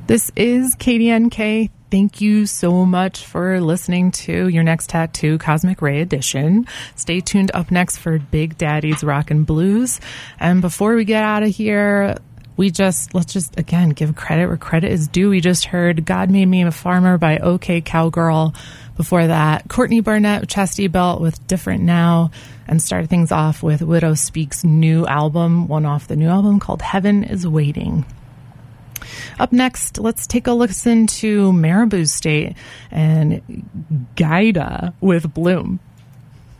This is KDNK. Thank you so much for listening to Your Next Tattoo Cosmic Ray Edition. Stay tuned up next for Big Daddy's Rockin' Blues. And before we get out of here, let's just again give credit where credit is due. We just heard God Made Me a Farmer by OK Cowgirl. Before that, Courtney Barnett, Chastity Belt with Different Now, and started things off with Widow Speak's new album, one off the new album called Heaven is Waiting. Up next, let's take a listen to Marabou State and Gaida with Bloom.